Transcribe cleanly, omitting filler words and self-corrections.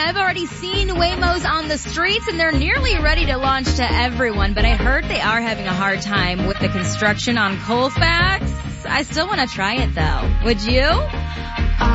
I've already seen Waymos on the streets, and they're nearly ready to launch to everyone, but I heard they are having a hard time with the construction on Colfax. I still want to try it, though. Would you?